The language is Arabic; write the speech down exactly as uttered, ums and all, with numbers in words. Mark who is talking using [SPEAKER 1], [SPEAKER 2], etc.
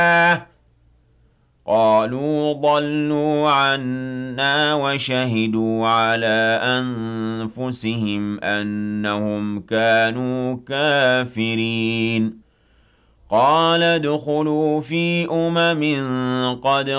[SPEAKER 1] قالوا ضلوا عنا وشهدوا على أنفسهم أنهم كانوا كافرين قال ادخلوا في أمم قد